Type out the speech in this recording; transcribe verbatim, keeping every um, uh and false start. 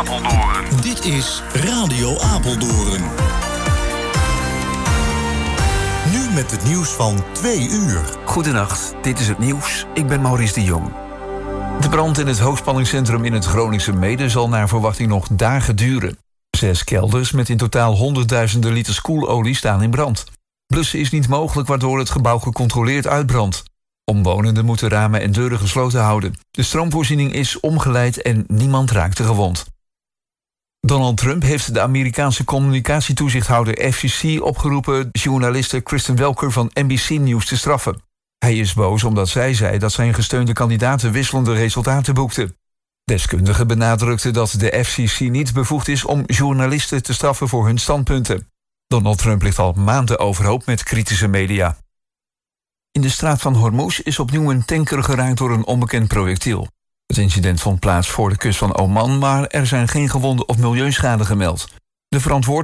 Apeldoorn. Dit is Radio Apeldoorn. Nu met het nieuws van twee uur. Goedenacht, dit is het nieuws. Ik ben Maurice de Jong. De brand in het hoogspanningscentrum in het Groningse Meeden zal naar verwachting nog dagen duren. Zes kelders met in totaal honderdduizenden liters koelolie staan in brand. Blussen is niet mogelijk, waardoor het gebouw gecontroleerd uitbrandt. Omwonenden moeten ramen en deuren gesloten houden. De stroomvoorziening is omgeleid en niemand raakte gewond. Donald Trump heeft de Amerikaanse communicatietoezichthouder F C C opgeroepen journaliste Kristen Welker van N B C News te straffen. Hij is boos omdat zij zei dat zijn gesteunde kandidaten wisselende resultaten boekten. Deskundigen benadrukten dat de F C C niet bevoegd is om journalisten te straffen voor hun standpunten. Donald Trump ligt al maanden overhoop met kritische media. In de straat van Hormuz is opnieuw een tanker geraakt door een onbekend projectiel. Het incident vond plaats voor de kust van Oman, maar er zijn geen gewonden of milieuschade gemeld. De verantwoordelijke